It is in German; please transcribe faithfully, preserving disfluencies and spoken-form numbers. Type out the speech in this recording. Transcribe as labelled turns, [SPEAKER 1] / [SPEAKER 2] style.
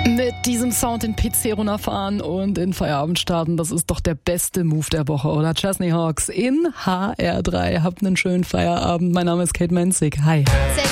[SPEAKER 1] Mit diesem Sound den P C runterfahren und in Feierabend starten, das ist doch der beste Move der Woche, oder? Chesney Hawkes in H R drei. Habt einen schönen Feierabend. Mein Name ist Kate Menzig. Hi.